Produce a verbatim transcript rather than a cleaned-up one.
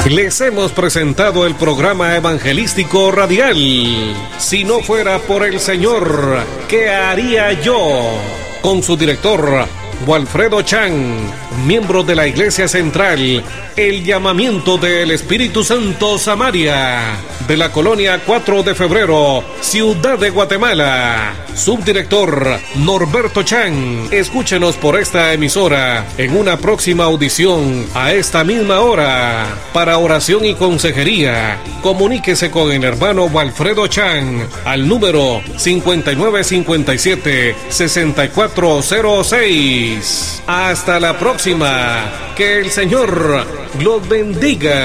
Les hemos presentado el programa evangelístico radial. Si no fuera por el Señor, ¿qué haría yo? Con su director, Walfredo Chan, miembro de la Iglesia Central, el llamamiento del Espíritu Santo Samaria, de la colonia cuatro de febrero, Ciudad de Guatemala. Subdirector Norberto Chan. Escúchenos por esta emisora en una próxima audición a esta misma hora. Para oración y consejería, comuníquese con el hermano Walfredo Chan al número cincuenta y nueve cincuenta y siete sesenta y cuatro cero seis. Hasta la próxima. Que el Señor los bendiga.